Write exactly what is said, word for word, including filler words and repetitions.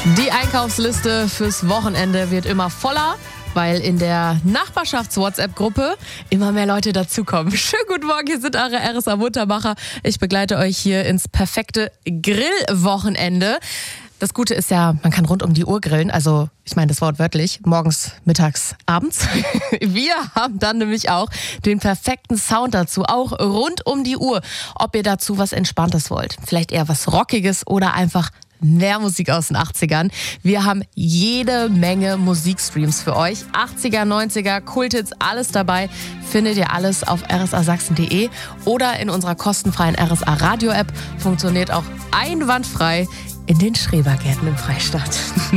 Die Einkaufsliste fürs Wochenende wird immer voller, weil in der Nachbarschafts-WhatsApp-Gruppe immer mehr Leute dazukommen. Schönen guten Morgen, hier sind eure R S A-Muntermacher. Ich begleite euch hier ins perfekte Grillwochenende. Das Gute ist ja, man kann rund um die Uhr grillen, also ich meine das wortwörtlich, morgens, mittags, abends. Wir haben dann nämlich auch den perfekten Sound dazu, auch rund um die Uhr. Ob ihr dazu was Entspanntes wollt, vielleicht eher was Rockiges oder einfach mehr Musik aus den achtzigern. Wir haben jede Menge Musikstreams für euch. achtziger, neunziger, Kulthits, alles dabei. Findet ihr alles auf r s a sachsen punkt d e oder in unserer kostenfreien R S A Radio App. Funktioniert auch einwandfrei in den Schrebergärten im Freistaat.